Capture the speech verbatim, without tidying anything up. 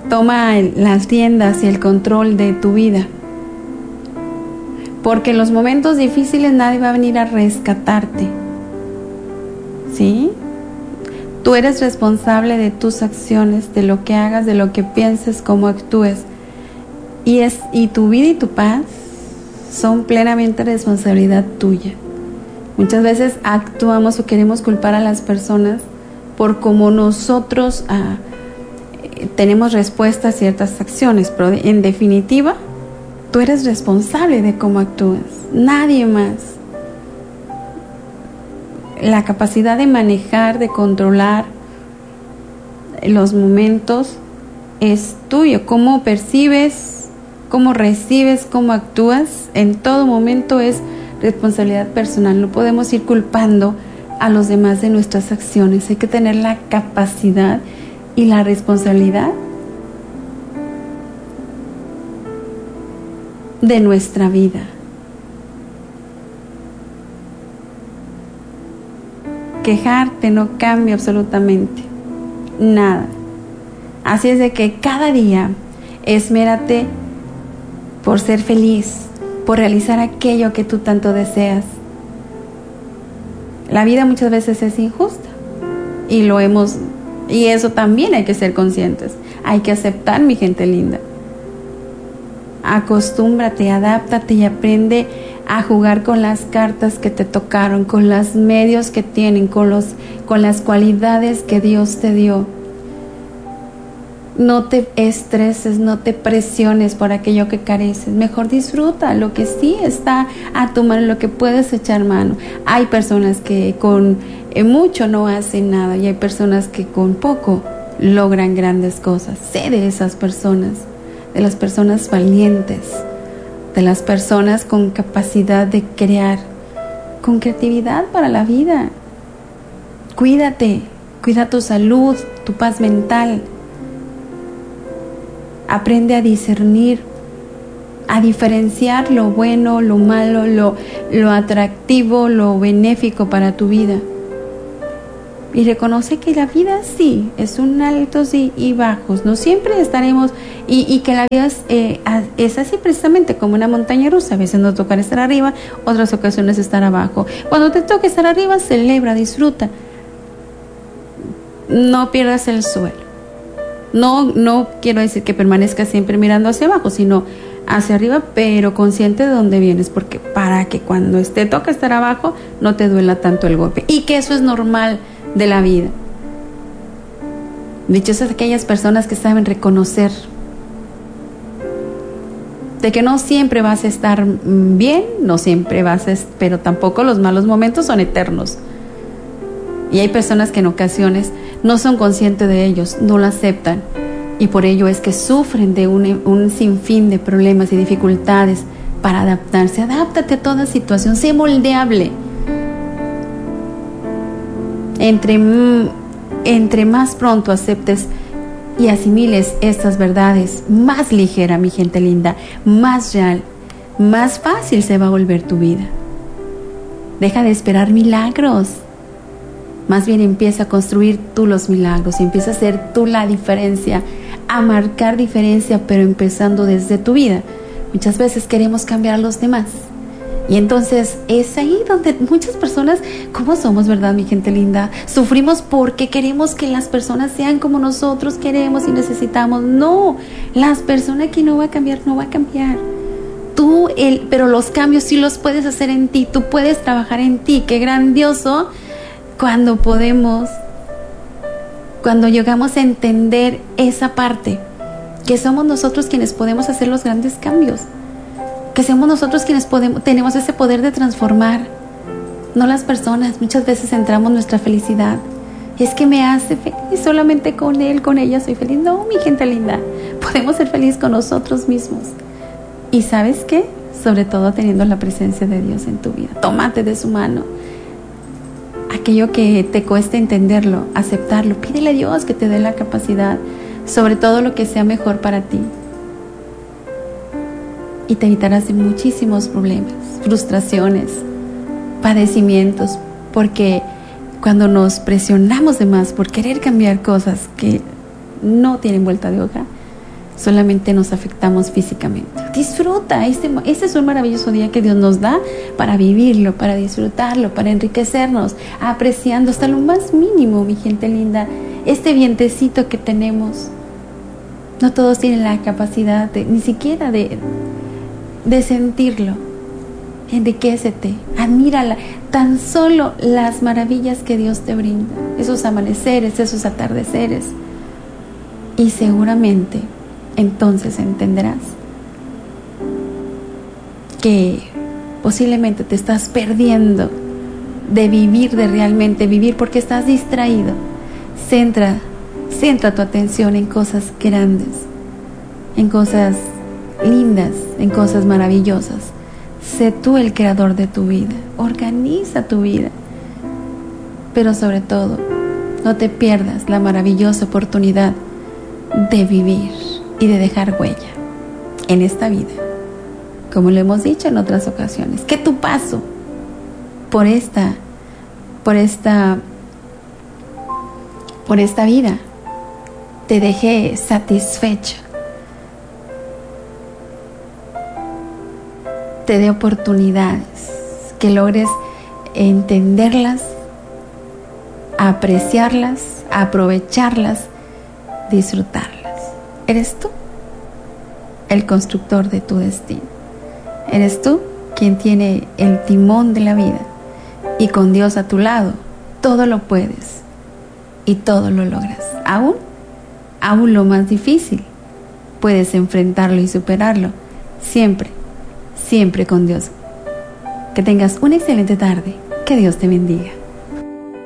Toma el, las riendas y el control de tu vida. Porque en los momentos difíciles nadie va a venir a rescatarte. ¿Sí? Tú eres responsable de tus acciones, de lo que hagas, de lo que pienses, cómo actúes. Y, es, y tu vida y tu paz son plenamente responsabilidad tuya. Muchas veces actuamos o queremos culpar a las personas por cómo nosotros ah, tenemos respuesta a ciertas acciones, pero en definitiva, tú eres responsable de cómo actúas, nadie más. La capacidad de manejar, de controlar los momentos es tuyo. Cómo percibes, cómo recibes, cómo actúas, en todo momento es responsabilidad personal. No podemos ir culpando a los demás de nuestras acciones. Hay que tener la capacidad y la responsabilidad de nuestra vida. Quejarte no cambia absolutamente nada. Así es de que cada día esmérate por ser feliz, por realizar aquello que tú tanto deseas. La vida muchas veces es injusta y lo hemos, y eso también hay que ser conscientes. Hay que aceptar, mi gente linda. Acostúmbrate, adáptate y aprende a jugar con las cartas que te tocaron, con los medios que tienen, con los, con las cualidades que Dios te dio. No te estreses, no te presiones por aquello que careces. Mejor disfruta lo que sí está a tu mano, lo que puedes echar mano. Hay personas que con mucho no hacen nada y hay personas que con poco logran grandes cosas. Sé de esas personas, de las personas valientes, de las personas con capacidad de crear, con creatividad para la vida. Cuídate, cuida tu salud, tu paz mental. Aprende a discernir, a diferenciar lo bueno, lo malo, lo, lo atractivo, lo benéfico para tu vida. Y reconoce que la vida sí, es un altos y, y bajos, no siempre estaremos, y, y que la vida es, eh, es así precisamente como una montaña rusa. A veces nos toca estar arriba, otras ocasiones estar abajo. Cuando te toque estar arriba, celebra, disfruta. No pierdas el suelo. No, no quiero decir que permanezcas siempre mirando hacia abajo, sino hacia arriba, pero consciente de dónde vienes, porque para que cuando te toca estar abajo, no te duela tanto el golpe. Y que eso es normal de la vida. Dichosas aquellas personas que saben reconocer de que no siempre vas a estar bien, no siempre vas a, pero tampoco los malos momentos son eternos. Y hay personas que en ocasiones no son conscientes de ellos, no lo aceptan, y por ello es que sufren de un, un sinfín de problemas y dificultades para adaptarse. Adáptate a toda situación, sé moldeable. Entre, entre más pronto aceptes y asimiles estas verdades, más ligera, mi gente linda, más real, más fácil se va a volver tu vida. Deja de esperar milagros. Más bien empieza a construir tú los milagros, empieza a hacer tú la diferencia, a marcar diferencia, pero empezando desde tu vida. Muchas veces queremos cambiar a los demás. Y entonces es ahí donde muchas personas, ¿cómo somos, verdad, mi gente linda? Sufrimos porque queremos que las personas sean como nosotros queremos y necesitamos. No, las personas que no va a cambiar, no va a cambiar. Tú, el, pero los cambios sí los puedes hacer en ti, tú puedes trabajar en ti. Qué grandioso cuando podemos, cuando llegamos a entender esa parte, que somos nosotros quienes podemos hacer los grandes cambios, que somos nosotros quienes podemos, tenemos ese poder de transformar, no las personas. Muchas veces centramos nuestra felicidad, es que me hace feliz, solamente con él, con ella soy feliz. No, mi gente linda, podemos ser felices con nosotros mismos. ¿Y sabes qué? Sobre todo teniendo la presencia de Dios en tu vida. Tómate de su mano. Aquello que te cueste entenderlo, aceptarlo, pídele a Dios que te dé la capacidad, sobre todo lo que sea mejor para ti. Y te evitarás de muchísimos problemas, frustraciones, padecimientos, porque cuando nos presionamos de más por querer cambiar cosas que no tienen vuelta de hoja, solamente nos afectamos físicamente. Disfruta, este, este es un maravilloso día que Dios nos da para vivirlo, para disfrutarlo, para enriquecernos, apreciando hasta lo más mínimo, mi gente linda, este vientecito que tenemos. No todos tienen la capacidad de, ni siquiera de, de sentirlo. Enriquécete, admírala, tan solo las maravillas que Dios te brinda, esos amaneceres, esos atardeceres, y seguramente entonces entenderás que posiblemente te estás perdiendo de vivir, de realmente vivir, porque estás distraído. Centra, centra tu atención en cosas grandes, en cosas lindas, en cosas maravillosas. Sé tú el creador de tu vida, organiza tu vida, pero sobre todo, no te pierdas la maravillosa oportunidad de vivir y de dejar huella en esta vida, como lo hemos dicho en otras ocasiones, que tu paso por esta, por esta, por esta vida te deje satisfecho, te dé oportunidades, que logres entenderlas, apreciarlas, aprovecharlas, disfrutarlas. Eres tú el constructor de tu destino. Eres tú quien tiene el timón de la vida, y con Dios a tu lado todo lo puedes y todo lo logras. Aún, aún lo más difícil puedes enfrentarlo y superarlo, siempre siempre con Dios. Que tengas una excelente tarde. Que Dios te bendiga.